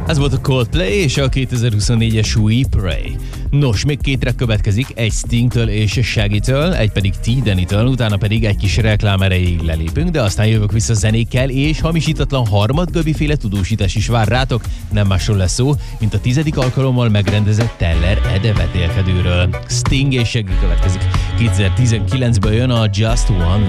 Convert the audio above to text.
Ez volt a Coldplay és a 2024-es We Pray. Nos, még két track következik, egy Stingtől és Shaggy-től, egy pedig T. Danny-től, utána pedig egy kis reklám erejéig lelépünk, de aztán jövök vissza zenékkel, és hamisítatlan harmadgöbiféle tudósítás is vár rátok, nem másról lesz szó, mint a 10. alkalommal megrendezett Teller Ede vetélkedőről. Sting és Shaggy következik. 2019-ből jön a Just One